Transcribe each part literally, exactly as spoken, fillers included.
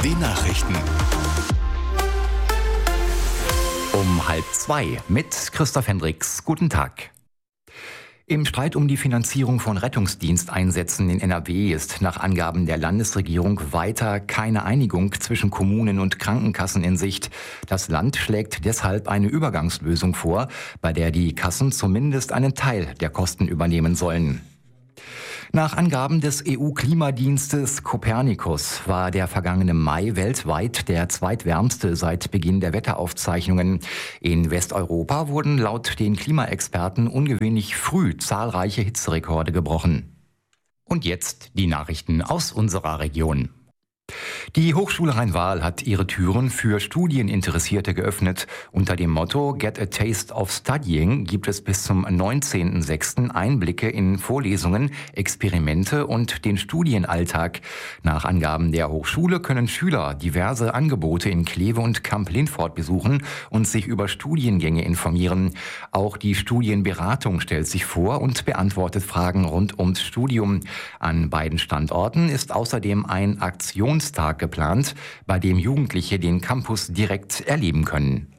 Die Nachrichten. Um halb zwei mit Christoph Hendricks. Guten Tag. Im Streit um die Finanzierung von Rettungsdiensteinsätzen in N R W ist nach Angaben der Landesregierung weiter keine Einigung zwischen Kommunen und Krankenkassen in Sicht. Das Land schlägt deshalb eine Übergangslösung vor, bei der die Kassen zumindest einen Teil der Kosten übernehmen sollen. Nach Angaben des E U-Klimadienstes Copernicus war der vergangene Mai weltweit der zweitwärmste seit Beginn der Wetteraufzeichnungen. In Westeuropa wurden laut den Klimaexperten ungewöhnlich früh zahlreiche Hitzerekorde gebrochen. Und jetzt die Nachrichten aus unserer Region. Die Hochschule Rhein-Waal hat ihre Türen für Studieninteressierte geöffnet. Unter dem Motto Get a Taste of Studying gibt es bis zum neunzehnten sechsten Einblicke in Vorlesungen, Experimente und den Studienalltag. Nach Angaben der Hochschule können Schüler diverse Angebote in Kleve und Kamp-Lindfort besuchen und sich über Studiengänge informieren. Auch die Studienberatung stellt sich vor und beantwortet Fragen rund ums Studium. An beiden Standorten ist außerdem ein Aktions Tag geplant, bei dem Jugendliche den Campus direkt erleben können.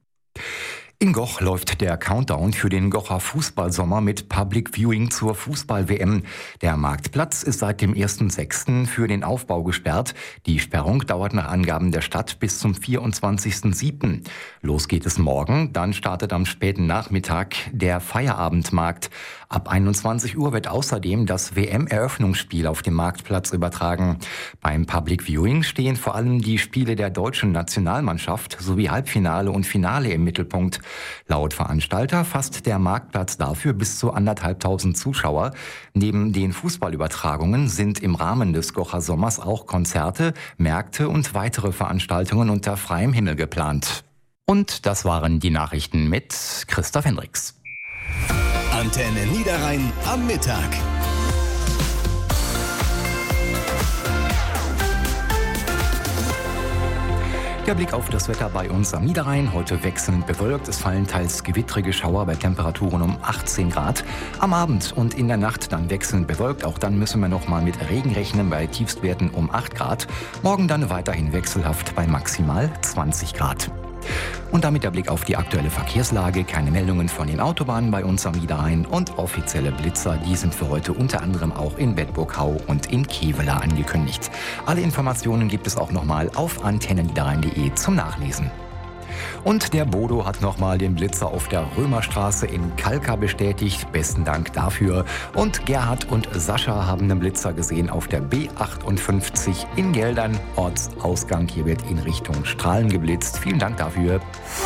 In Goch läuft der Countdown für den Gocher Fußballsommer mit Public Viewing zur Fußball-W M. Der Marktplatz ist seit dem ersten sechsten für den Aufbau gesperrt. Die Sperrung dauert nach Angaben der Stadt bis zum vierundzwanzigsten siebten Los geht es morgen, dann startet am späten Nachmittag der Feierabendmarkt. Ab einundzwanzig Uhr wird außerdem das W M-Eröffnungsspiel auf dem Marktplatz übertragen. Beim Public Viewing stehen vor allem die Spiele der deutschen Nationalmannschaft sowie Halbfinale und Finale im Mittelpunkt. Laut Veranstalter fasst der Marktplatz dafür bis zu anderthalbtausend Zuschauer. Neben den Fußballübertragungen sind im Rahmen des Gocher Sommers auch Konzerte, Märkte und weitere Veranstaltungen unter freiem Himmel geplant. Und das waren die Nachrichten mit Christoph Hendricks. Antenne Niederrhein am Mittag. Der Blick auf das Wetter bei uns am Niederrhein. Heute wechselnd bewölkt. Es fallen teils gewittrige Schauer bei Temperaturen um achtzehn Grad. Am Abend und in der Nacht dann wechselnd bewölkt. Auch dann müssen wir noch mal mit Regen rechnen bei Tiefstwerten um acht Grad. Morgen dann weiterhin wechselhaft bei maximal zwanzig Grad. Und damit der Blick auf die aktuelle Verkehrslage. Keine Meldungen von den Autobahnen bei uns am Niederrhein und offizielle Blitzer, die sind für heute unter anderem auch in Bedburg-Hau und in Kevela angekündigt. Alle Informationen gibt es auch nochmal auf antenneniederrhein punkt de zum Nachlesen. Und der Bodo hat nochmal den Blitzer auf der Römerstraße in Kalka bestätigt. Besten Dank dafür. Und Gerhard und Sascha haben den Blitzer gesehen auf der B achtundfünfzig in Geldern. Ortsausgang, hier wird in Richtung Strahlen geblitzt. Vielen Dank dafür.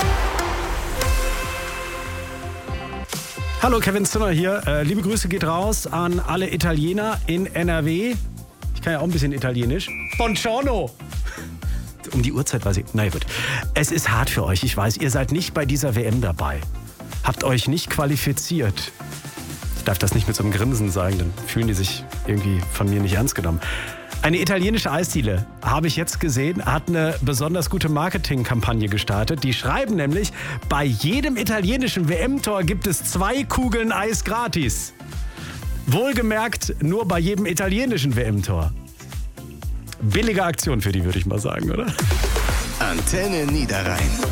Hallo, Kevin Zimmer hier. Äh, liebe Grüße geht raus an alle Italiener in N R W. Ich kann ja auch ein bisschen Italienisch. Buongiorno! Um die Uhrzeit weiß ich. Na ja, gut. Es ist hart für euch. Ich weiß, ihr seid nicht bei dieser W M dabei. Habt euch nicht qualifiziert. Ich darf das nicht mit so einem Grinsen sagen, dann fühlen die sich irgendwie von mir nicht ernst genommen. Eine italienische Eisdiele, habe ich jetzt gesehen, hat eine besonders gute Marketingkampagne gestartet. Die schreiben nämlich, bei jedem italienischen W M-Tor gibt es zwei Kugeln Eis gratis. Wohlgemerkt, nur bei jedem italienischen W M-Tor. Billige Aktion für die, würde ich mal sagen, oder? Antenne Niederrhein.